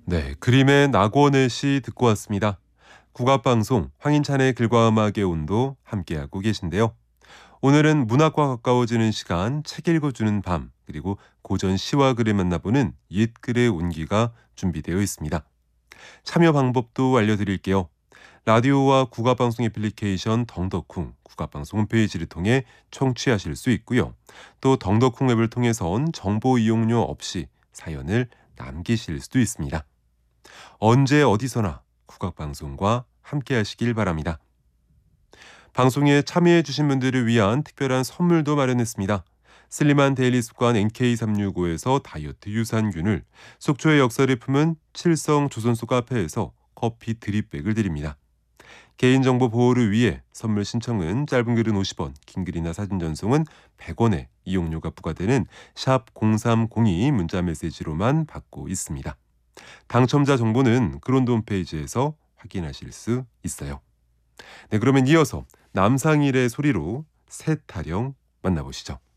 네, 그림의 낙원의 시 듣고 왔습니다. 국악방송 황인찬의 글과 음악의 온도 함께하고 계신데요. 오늘은 문학과 가까워지는 시간, 책 읽어주는 밤, 그리고 고전 시와 글을 만나보는 옛글의 온기가 준비되어 있습니다. 참여 방법도 알려드릴게요. 라디오와 국악방송 애플리케이션 덩덕쿵, 국악방송 홈페이지를 통해 청취하실 수 있고요. 또 덩덕쿵 앱을 통해선 정보 이용료 없이 사연을 남기실 수도 있습니다. 언제 어디서나 국악방송과 함께 하시길 바랍니다. 방송에 참여해 주신 분들을 위한 특별한 선물도 마련했습니다. 슬림한 데일리 습관 NK365에서 다이어트 유산균을, 속초의 역사를 품은 칠성 조선소 카페에서 커피 드립백을 드립니다. 개인정보 보호를 위해 선물 신청은 짧은 글은 50원, 긴 글이나 사진 전송은 100원의 이용료가 부과되는 샵 0302 문자 메시지로만 받고 있습니다. 당첨자 정보는 그론도 홈페이지에서 확인하실 수 있어요. 네, 그러면 이어서 남상일의 소리로 새 타령 만나보시죠.